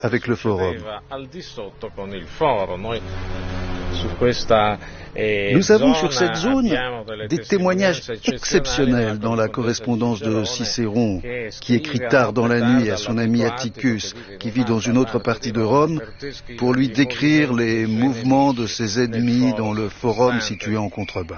avec le forum. Nous avons sur cette zone des témoignages exceptionnels dans la correspondance de Cicéron, qui écrit tard dans la nuit à son ami Atticus, qui vit dans une autre partie de Rome, pour lui décrire les mouvements de ses ennemis dans le forum situé en contrebas.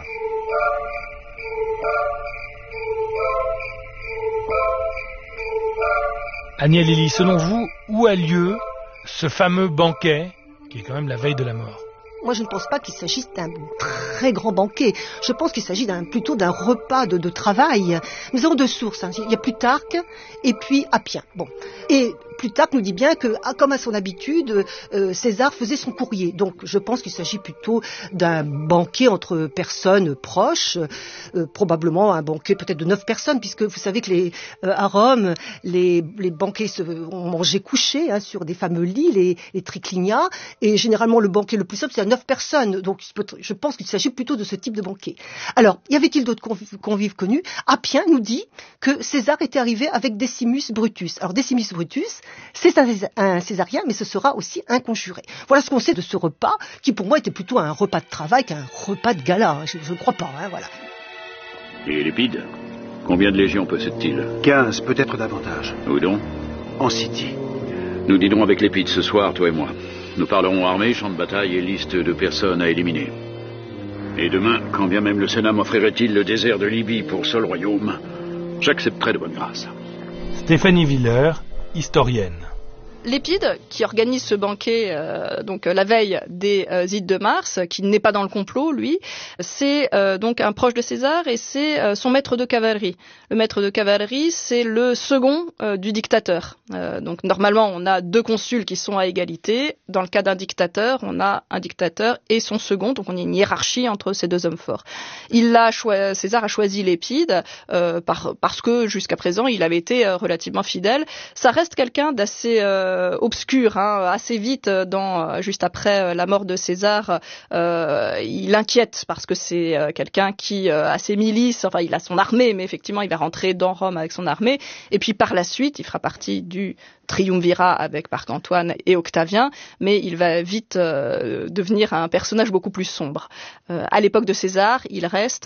Agnès, selon vous, où a lieu ce fameux banquet, qui est quand même la veille de la mort? Moi, je ne pense pas qu'il s'agisse d'un très grand banquet. Je pense qu'il s'agit plutôt d'un repas de travail. Nous avons deux sources. Il y a Plutarque et puis Appien. Bon. Et Plutarque nous dit bien que, comme à son habitude, César faisait son courrier. Donc, je pense qu'il s'agit plutôt d'un banquet entre personnes proches, probablement un banquet peut-être de 9 personnes, puisque vous savez que à Rome, les banquets on mangeait couchés sur des fameux lits, les triclinia, et généralement le banquet le plus simple, c'est à 9 personnes. Donc, je pense qu'il s'agit plutôt de ce type de banquet. Alors, y avait-il d'autres convives connus? Appien nous dit que César était arrivé avec Decimus Brutus. Alors, Decimus Brutus, c'est un césarien, mais ce sera aussi un conjuré. Voilà ce qu'on sait de ce repas, qui pour moi était plutôt un repas de travail qu'un repas de gala. Je ne crois pas, voilà. Et Lépide, combien de légions possède-t-il? 15, peut-être davantage. Où donc? En City. Nous dînerons avec Lépide ce soir, toi et moi. Nous parlerons armée, champ de bataille et liste de personnes à éliminer. Et demain, quand bien même le Sénat m'offrirait-il le désert de Libye pour seul royaume, j'accepterai de bonne grâce. Stéphanie Villers, historienne. Lépide, qui organise ce banquet donc la veille des Ides de Mars, qui n'est pas dans le complot, lui, c'est donc un proche de César et c'est son maître de cavalerie. Le maître de cavalerie, c'est le second du dictateur. Donc normalement, on a 2 consuls qui sont à égalité. Dans le cas d'un dictateur, on a un dictateur et son second, donc on a une hiérarchie entre ces 2 hommes forts. César a choisi Lépide parce que jusqu'à présent, il avait été relativement fidèle. Ça reste quelqu'un d'assez obscur, assez vite, juste après la mort de César, il inquiète parce que c'est quelqu'un qui a ses milices, enfin il a son armée, mais effectivement il va rentrer dans Rome avec son armée, et puis par la suite il fera partie du triumvirat avec Marc-Antoine et Octavien, mais il va vite devenir un personnage beaucoup plus sombre. À l'époque de César, il reste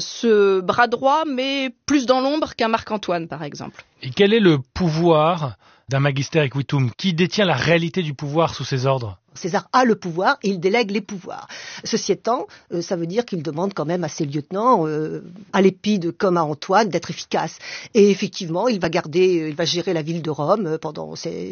ce bras droit, mais plus dans l'ombre qu'un Marc-Antoine par exemple. Et quel est le pouvoir d'un magister equitum? Qui détient la réalité du pouvoir sous ses ordres? César a le pouvoir et il délègue les pouvoirs. Ceci étant, ça veut dire qu'il demande quand même à ses lieutenants, à Lépide comme à Antoine, d'être efficaces. Et effectivement, il va gérer la ville de Rome pendant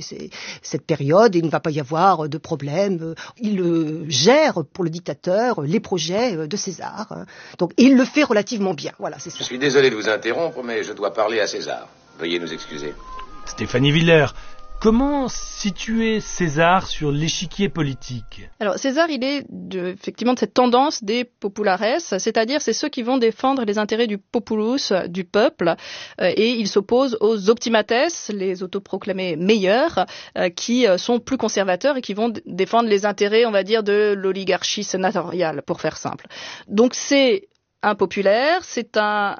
cette période et il ne va pas y avoir de problème. Il gère pour le dictateur les projets de César. Donc, et il le fait relativement bien. Voilà, c'est ça. Je suis désolé de vous interrompre, mais je dois parler à César. Veuillez nous excuser. Stéphanie Villers, comment situer César sur l'échiquier politique? Alors César, il est effectivement de cette tendance des populares, c'est-à-dire c'est ceux qui vont défendre les intérêts du populus, du peuple, et il s'oppose aux optimates, les autoproclamés meilleurs, qui sont plus conservateurs et qui vont défendre les intérêts, on va dire, de l'oligarchie sénatoriale, pour faire simple. Donc c'est un populaire, c'est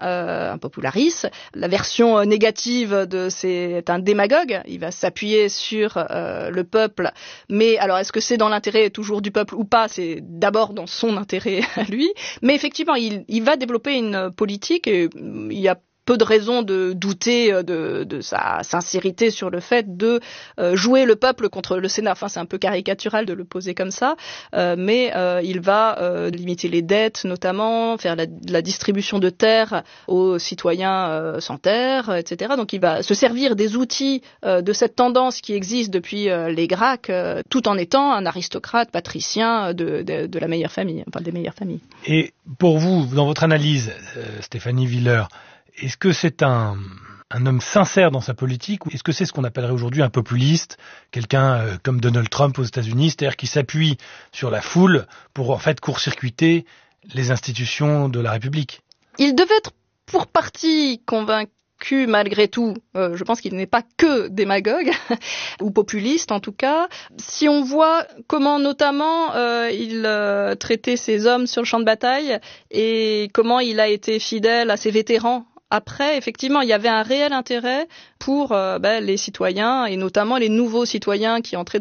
un popularis. La version négative c'est un démagogue. Il va s'appuyer sur le peuple. Mais alors, est-ce que c'est dans l'intérêt toujours du peuple ou pas? C'est d'abord dans son intérêt à lui. Mais effectivement, il va développer une politique et il y a peu de raisons de douter de sa sincérité sur le fait de jouer le peuple contre le Sénat. Enfin, c'est un peu caricatural de le poser comme ça, mais il va limiter les dettes, notamment, faire la distribution de terres aux citoyens sans terre, etc. Donc, il va se servir des outils de cette tendance qui existe depuis les Gracques, tout en étant un aristocrate patricien de la meilleure famille, enfin des meilleures familles. Et pour vous, dans votre analyse, Stéphanie Villers, est-ce que c'est un homme sincère dans sa politique ou est-ce que c'est ce qu'on appellerait aujourd'hui un populiste, quelqu'un comme Donald Trump aux États-Unis, c'est-à-dire qui s'appuie sur la foule pour en fait court-circuiter les institutions de la République? Il devait être pour partie convaincu malgré tout. Je pense qu'il n'est pas que démagogue ou populiste en tout cas. Si on voit comment notamment il traitait ses hommes sur le champ de bataille et comment il a été fidèle à ses vétérans. Après, effectivement, il y avait un réel intérêt pour les citoyens et notamment les nouveaux citoyens qui entraient